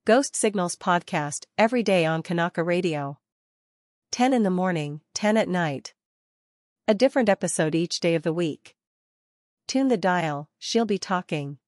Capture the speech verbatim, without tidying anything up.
Ghost Signals podcast every day on Kanaka Radio. ten in the morning, ten at night. A different episode each day of the week. Tune the dial, she'll be talking.